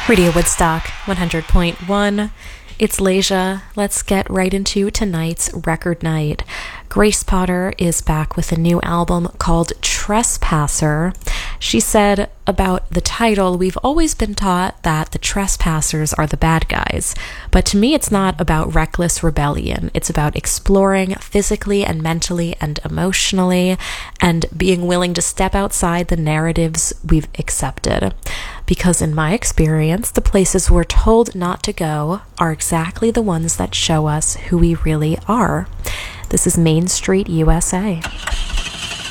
Radio Woodstock 100.1. It's Leisha. Let's get right into tonight's record night. Grace Potter is back with a new album called Trespasser. She said about the title, we've always been taught that the trespassers are the bad guys, but to me it's not about reckless rebellion. It's about exploring physically and mentally and emotionally and being willing to step outside the narratives we've accepted. Because in my experience, the places we're told not to go are exactly the ones that show us who we really are. This is Main Street USA.